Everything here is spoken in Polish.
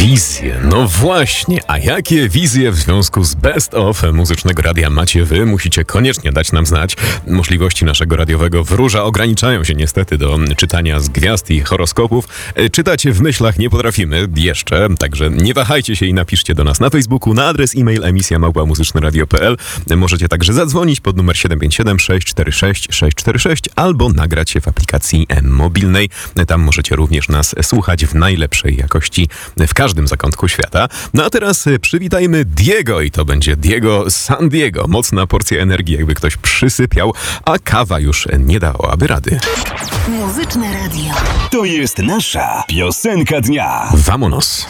Wizje, no właśnie, a jakie wizje w związku z Best of Muzycznego Radia macie wy? Musicie koniecznie dać nam znać. Możliwości naszego radiowego wróża ograniczają się niestety do czytania z gwiazd i horoskopów. Czytać w myślach nie potrafimy jeszcze, także nie wahajcie się i napiszcie do nas na Facebooku, na adres e-mail emisja@muzyczneradio.pl. Możecie także zadzwonić pod numer 757 646 646 albo nagrać się w aplikacji mobilnej. Tam możecie również nas słuchać w najlepszej jakości w każdym zakątku świata. No a teraz przywitajmy Diego i to będzie Diego San Diego. Mocna porcja energii, jakby ktoś przysypiał, a kawa już nie dałaby rady. Muzyczne Radio. To jest nasza piosenka dnia. Vamonos.